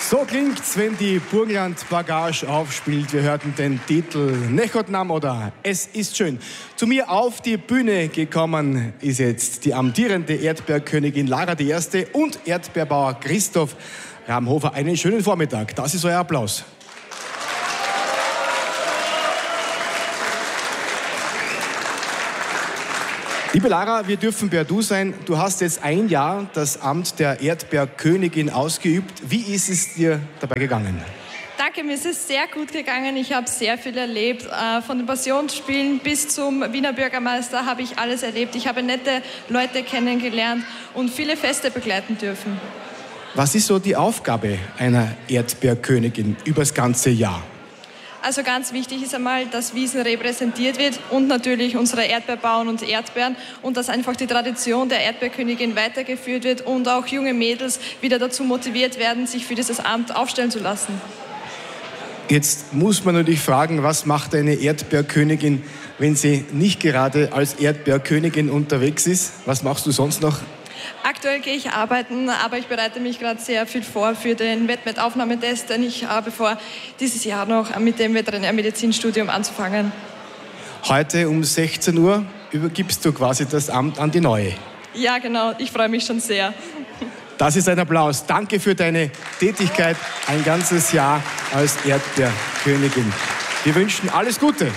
So klingt's, wenn die Burgenland Bagage aufspielt. Wir hörten den Titel Nechotnam oder Es ist schön. Zu mir auf die Bühne gekommen ist jetzt die amtierende Erdbeerkönigin Lara die Erste und Erdbeerbauer Christoph Ramhofer. Einen schönen Vormittag. Das ist euer Applaus. Liebe Lara, wir dürfen per Du sein. Du hast jetzt ein Jahr das Amt der Erdbeerkönigin ausgeübt. Wie ist es dir dabei gegangen? Danke, mir ist es sehr gut gegangen. Ich habe sehr viel erlebt. Von den Passionsspielen bis zum Wiener Bürgermeister habe ich alles erlebt. Ich habe nette Leute kennengelernt und viele Feste begleiten dürfen. Was ist so die Aufgabe einer Erdbeerkönigin übers ganze Jahr? Also ganz wichtig ist einmal, dass Wiesn repräsentiert wird und natürlich unsere Erdbeerbauern und Erdbeeren und dass einfach die Tradition der Erdbeerkönigin weitergeführt wird und auch junge Mädels wieder dazu motiviert werden, sich für dieses Amt aufstellen zu lassen. Jetzt muss man natürlich fragen, was macht eine Erdbeerkönigin, wenn sie nicht gerade als Erdbeerkönigin unterwegs ist? Was machst du sonst noch? Aktuell gehe ich arbeiten, aber ich bereite mich gerade sehr viel vor für den Wettmet-Aufnahmetest, denn ich habe vor, dieses Jahr noch mit dem Veterinärmedizinstudium anzufangen. Heute um 16 Uhr übergibst du quasi das Amt an die Neue. Ja, genau. Ich freue mich schon sehr. Das ist ein Applaus. Danke für deine Tätigkeit ein ganzes Jahr als Erdbeerkönigin. Wir wünschen alles Gute.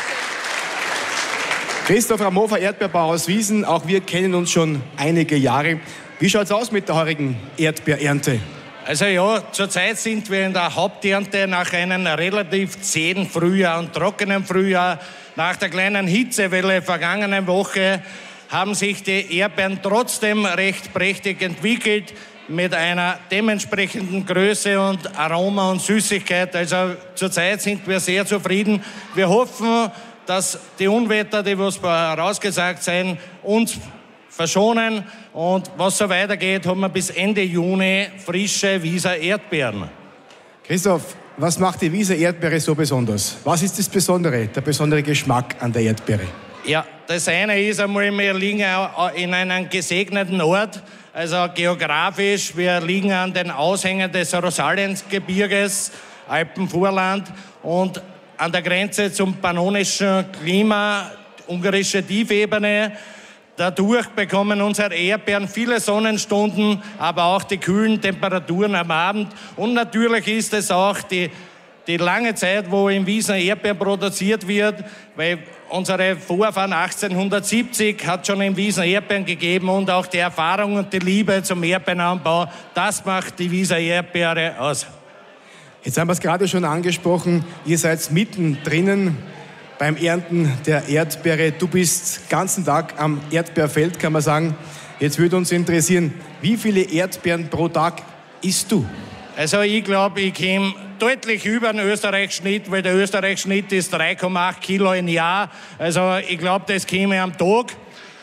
Christoph Ramhofer, Erdbeerbauer aus Wiesn. Auch wir kennen uns schon einige Jahre. Wie schaut es aus mit der heurigen Erdbeerernte? Also ja, zurzeit sind wir in der Haupternte nach einem relativ zähen Frühjahr und trockenen Frühjahr. Nach der kleinen Hitzewelle vergangene Woche haben sich die Erdbeeren trotzdem recht prächtig entwickelt mit einer dementsprechenden Größe und Aroma und Süßigkeit. Also zurzeit sind wir sehr zufrieden. Wir hoffen, dass die Unwetter, die was vorausgesagt sind, uns verschonen. Und was so weitergeht, haben wir bis Ende Juni frische Wieser Erdbeeren. Christoph, was macht die Wieser Erdbeere so besonders? Was ist das Besondere, der besondere Geschmack an der Erdbeere? Ja, das eine ist einmal, wir liegen in einem gesegneten Ort, also geografisch. Wir liegen an den Aushängen des Rosalensgebirges, Alpenvorland, und an der Grenze zum pannonischen Klima, ungarische Tiefebene. Dadurch bekommen unsere Erdbeeren viele Sonnenstunden, aber auch die kühlen Temperaturen am Abend. Und natürlich ist es auch die lange Zeit, wo in Wiesn Erdbeeren produziert wird, weil unsere Vorfahren 1870 hat schon in Wiesn Erdbeeren gegeben und auch die Erfahrung und die Liebe zum Erdbeerenanbau, das macht die Wieser Erdbeere aus. Jetzt haben wir es gerade schon angesprochen, ihr seid mittendrin beim Ernten der Erdbeere. Du bist den ganzen Tag am Erdbeerfeld, kann man sagen. Jetzt würde uns interessieren, wie viele Erdbeeren pro Tag isst du? Also ich glaube, ich komme deutlich über den Österreich-Schnitt, weil der Österreich-Schnitt ist 3,8 Kilo im Jahr. Also ich glaube, das käme am Tag.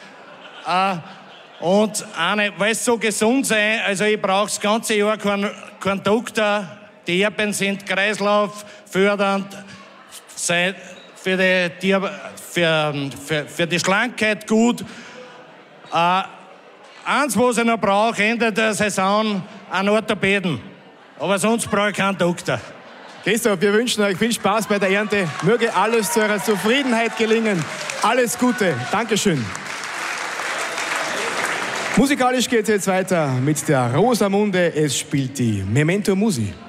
Und weil es so gesund sei, also ich brauche das ganze Jahr keinen Doktor. Die Erdbeeren sind kreislauffördernd, für die Schlankheit gut. Eins, was ich noch brauche, Ende der Saison, einen Orthopäden. Aber sonst brauche ich keinen Doktor. Christoph, wir wünschen euch viel Spaß bei der Ernte. Möge alles zu eurer Zufriedenheit gelingen. Alles Gute. Dankeschön. Musikalisch geht es jetzt weiter mit der Rosamunde. Es spielt die Memento Musi.